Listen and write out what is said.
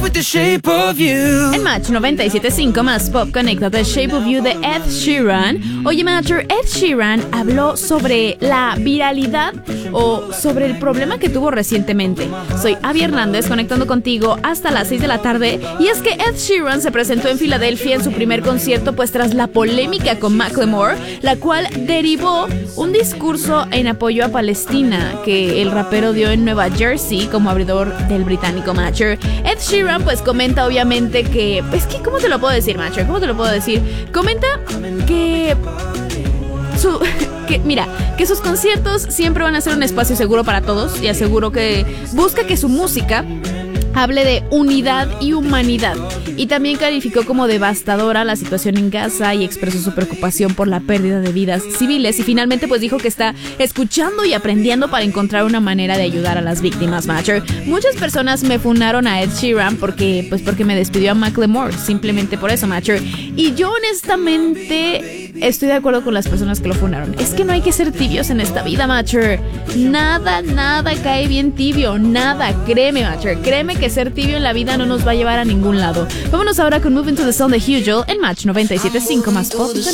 with the Shape of You. En Match 97.5 más pop, conecta The Shape of You de Ed Sheeran. Oye, Matcher, Ed Sheeran habló sobre la viralidad o sobre el problema que tuvo recientemente. Soy Abby Hernández, conectando contigo hasta las 6 de la tarde. Y es que Ed Sheeran se presentó en Filadelfia en su primer concierto, pues tras la polémica con Macklemore, la cual derivó un discurso en apoyo a Palestina que el rapero dio en Nueva Jersey como abridor del británico Matcher. Ed Sheeran pues comenta obviamente que, pues que, ¿cómo te lo puedo decir, Matcher? ¿Cómo te lo puedo decir? Comenta que que sus conciertos siempre van a ser un espacio seguro para todos, y aseguró que busca que su música hable de unidad y humanidad. Y también calificó como devastadora la situación en Gaza y expresó su preocupación por la pérdida de vidas civiles. Y finalmente pues dijo que está escuchando y aprendiendo para encontrar una manera de ayudar a las víctimas, Matcher. Muchas personas me funaron a Ed Sheeran porque me despidió a Macklemore, simplemente por eso, Matcher. Y yo honestamente estoy de acuerdo con las personas que lo funaron. Es que no hay que ser tibios en esta vida, Matcher. Nada cae bien tibio, nada. Créeme, Matcher, créeme que ser tibio en la vida no nos va a llevar a ningún lado. Vámonos ahora con Moving to the Sound de Hugel en Match 97.5 más pop.